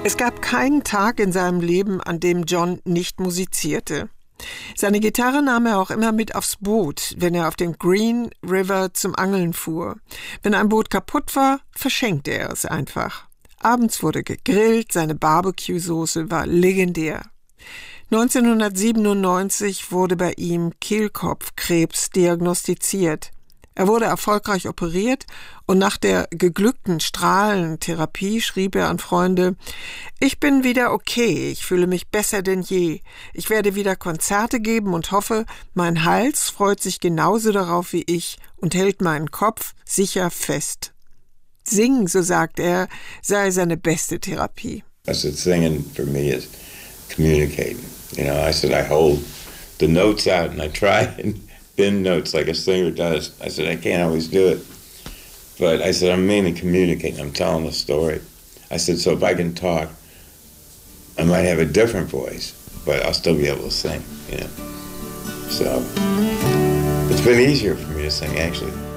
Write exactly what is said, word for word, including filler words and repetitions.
Es gab keinen Tag in seinem Leben, an dem John nicht musizierte. Seine Gitarre nahm er auch immer mit aufs Boot, wenn er auf dem Green River zum Angeln fuhr. Wenn ein Boot kaputt war, verschenkte er es einfach. Abends wurde gegrillt, seine Barbecue-Soße war legendär. neunzehnhundertsiebenundneunzig wurde bei ihm Kehlkopfkrebs diagnostiziert. Er wurde erfolgreich operiert und nach der geglückten Strahlentherapie schrieb er an Freunde: Ich bin wieder okay, ich fühle mich besser denn je. Ich werde wieder Konzerte geben und hoffe, mein Hals freut sich genauso darauf wie ich und hält meinen Kopf sicher fest. Singen, so sagt er, sei seine beste Therapie. I said, singing for me is communicating. You know, I said, I hold the notes out and I try and bend notes like a singer does. I said, I can't always do it. But I said, I'm mainly communicating. I'm telling a story. I said, so if I can talk, I might have a different voice, but I'll still be able to sing, you know. So it's been easier for me to sing, actually.